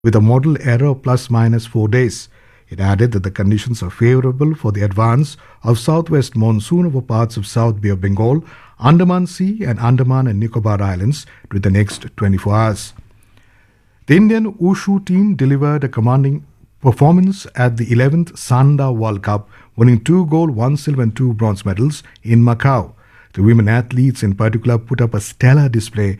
with a model error of plus minus 4 days. It added that the conditions are favorable for the advance of southwest monsoon over parts of South Bay of Bengal, Andaman Sea and Andaman and Nicobar Islands within the next 24 hours. The Indian Wushu team delivered a commanding performance at the 11th Sanda World Cup, winning 2 gold, 1 silver and 2 bronze medals in Macau. The women athletes in particular put up a stellar display